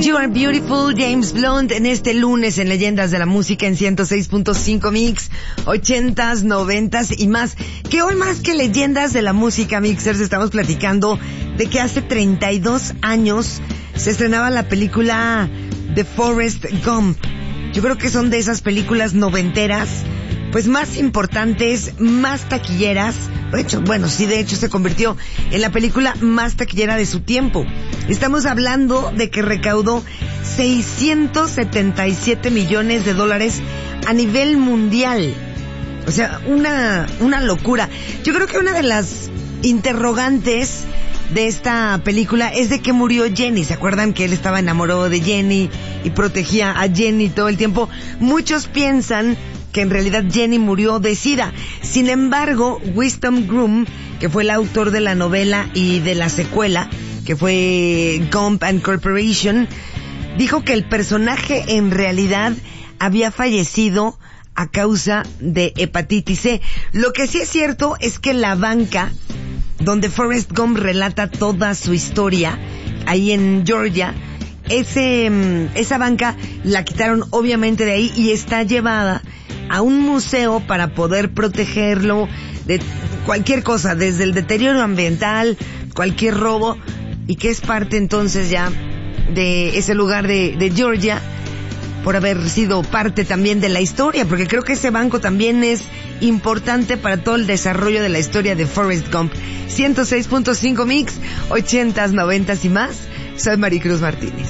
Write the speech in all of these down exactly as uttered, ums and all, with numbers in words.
You Are Beautiful, James Blunt, en este lunes en Leyendas de la Música en ciento seis punto cinco Mix, ochentas, noventas y más. Que hoy más que Leyendas de la Música, Mixers, estamos platicando de que hace treinta y dos años se estrenaba la película The Forrest Gump. Yo creo que son de esas películas noventeras, pues más importantes, más taquilleras. De hecho, bueno, sí, de hecho se convirtió en la película más taquillera de su tiempo. Estamos hablando de que recaudó seiscientos setenta y siete millones de dólares a nivel mundial. O sea, una, una locura. Yo creo que una de las interrogantes de esta película es de que murió Jenny. ¿Se acuerdan que él estaba enamorado de Jenny y protegía a Jenny todo el tiempo? Muchos piensan que en realidad Jenny murió de SIDA. Sin embargo, Wisdom Groom, que fue el autor de la novela y de la secuela, que fue Gump and Corporation, dijo que el personaje en realidad había fallecido a causa de hepatitis C. Lo que sí es cierto es que la banca donde Forrest Gump relata toda su historia, ahí en Georgia, ese, esa banca la quitaron obviamente de ahí y está llevada a un museo para poder protegerlo de cualquier cosa, desde el deterioro ambiental, cualquier robo, y que es parte entonces ya de ese lugar de, de Georgia, por haber sido parte también de la historia, porque creo que ese banco también es importante para todo el desarrollo de la historia de Forrest Gump. ciento seis punto cinco Mix, ochentas, noventas y más. Soy Maricruz Martínez.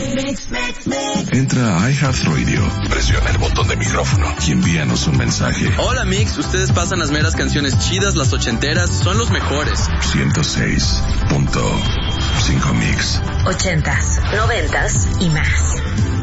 Entra a iHeartRadio, presiona el botón de micrófono y envíanos un mensaje. Hola Mix, ustedes pasan las meras canciones chidas, las ochenteras, son los mejores. ciento seis punto cinco Mix. Ochentas, noventas y más.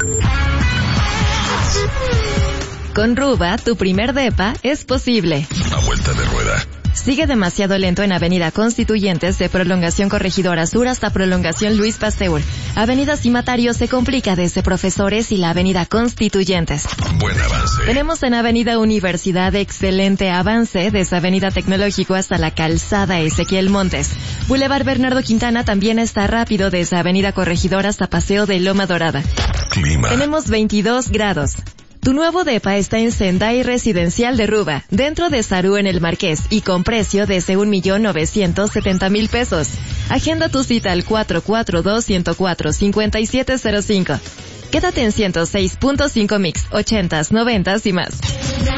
Con Ruba, tu primer depa es posible. A vuelta de rueda. Sigue demasiado lento en Avenida Constituyentes de Prolongación Corregidora Sur hasta Prolongación Luis Pasteur. Avenida Cimatario se complica desde Profesores y la Avenida Constituyentes. Buen avance. Tenemos en Avenida Universidad excelente avance desde Avenida Tecnológico hasta la Calzada Ezequiel Montes. Boulevard Bernardo Quintana también está rápido desde Avenida Corregidor hasta Paseo de Loma Dorada. Clima. Tenemos veintidós grados. Tu nuevo depa está en Sendai Residencial de Ruba, dentro de Sarú en el Marqués y con precio desde un millón novecientos setenta mil pesos. Agenda tu cita al cuatro cuatro dos, uno cero cuatro, cinco siete cero cinco. Quédate en ciento seis punto cinco Mix, ochentas, noventas y más.